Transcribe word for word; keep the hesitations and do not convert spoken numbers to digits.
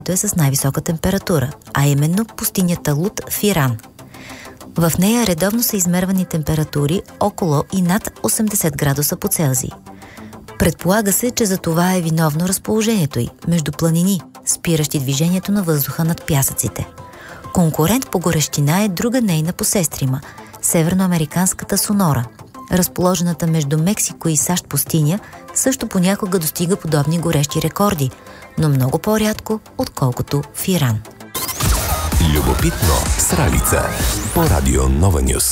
е с най-висока температура, а именно пустинята Луд в Иран. В нея редовно са измервани температури около и над осемдесет градуса по Целзий. Предполага се, че за това е виновно разположението й между планини, спиращи движението на въздуха над пясъците. Конкурент по горещина е друга нейна посестрима – северноамериканската Сонора. Разположената между Мексико и САЩ пустиня също понякога достига подобни горещи рекорди, но много по-рядко, отколкото в Иран. Любопитно с Ралица по Радио Нова Нюз.